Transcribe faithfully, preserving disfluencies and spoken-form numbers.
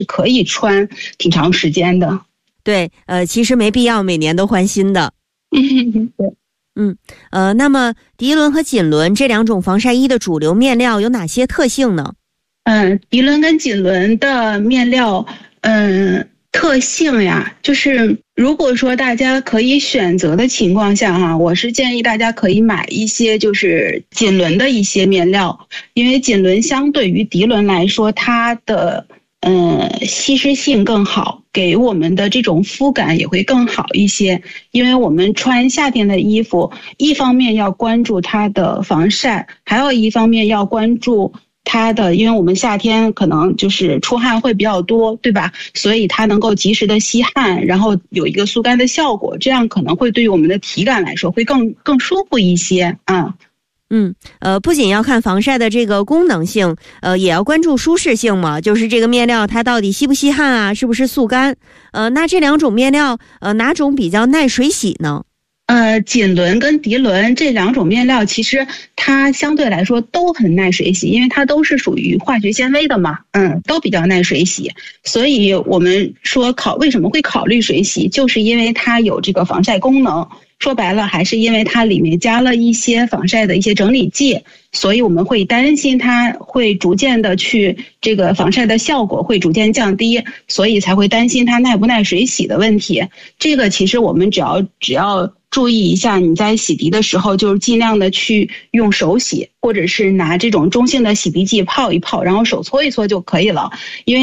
可以穿挺长时间的。 对，呃，其实没必要每年都换新的。 对。 嗯，呃，那么涤纶和锦纶这两种防晒衣的主流面料有哪些特性呢？ 嗯，涤纶跟锦纶的面料，嗯，特性呀，就是如果说大家可以选择的情况下哈，我是建议大家可以买一些就是锦纶的一些面料，因为锦纶相对于涤纶来说，它的嗯吸湿性更好，给我们的这种肤感也会更好一些。因为我们穿夏天的衣服，一方面要关注它的防晒，还有一方面要关注它的，因为我们夏天可能就是出汗会比较多，对吧？所以它能够及时的吸汗，然后有一个速干的效果，这样可能会对于我们的体感来说会更更舒服一些啊。 嗯，呃，不仅要看防晒的这个功能性，呃，也要关注舒适性嘛，就是这个面料它到底吸不吸汗啊，是不是速干？呃，那这两种面料，呃，哪种比较耐水洗呢？ 呃，锦纶跟涤纶这两种面料，其实它相对来说都很耐水洗，因为它都是属于化学纤维的嘛，嗯，都比较耐水洗。所以我们说考为什么会考虑水洗，就是因为它有这个防晒功能。说白了，还是因为它里面加了一些防晒的一些整理剂，所以我们会担心它会逐渐的去这个防晒的效果会逐渐降低，所以才会担心它耐不耐水洗的问题。这个其实我们只要只要注意一下，你在洗涤的时候就是尽量的去用手洗，或者是拿这种中性的洗涤剂泡一泡，然后手搓一搓就可以了。因为